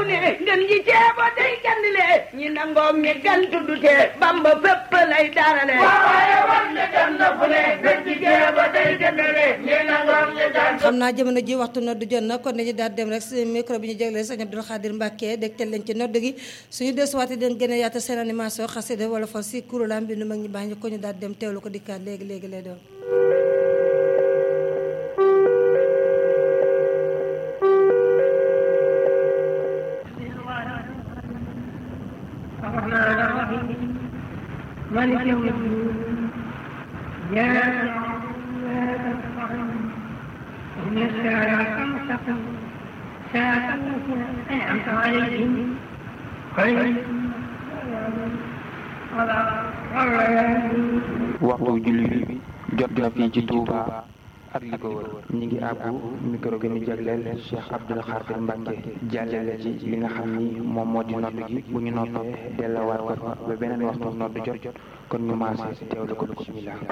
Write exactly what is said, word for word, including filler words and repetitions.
ne ngeen ji ceebo day gandile ñi nangoom ñi gan tuddute Bamba fépp lay darale waaye war ñi gan na fu ne ngeen ji ceebo day gandile ñi nangoom ñi gan. xam naa jamono ji waxtu nodd jot na kon dañu daal dem rek si micro bi ñu jagleel sëñ Abdou Khadir Mbacke dégtal leen ci nodd gi suñu desuwaatee den gën a yaata seen animation xasida wala fa si kuréelam bi nu mag ñi baax ñu ko ñu daal dem teewlu ko dikkaat léegi léegi lay doon. مالك يوم الدين إياك نعبد وإياك نستعين اهدنا الصراط المستقيم صراط الذين أنعمت عليهم غير waxtu julli bi jot na fii ci Touba ak li ko wër ñi ngi àbbu micro gi ñu jagleel Cheikh Abdou Khadir Mbacke jàllale ci li nga xam ni moom moo di nodd gi bu ñu noppee delluwaat ko fa ba beneen waxtu nodd jot kon ñu maase teewlu ko bismillah.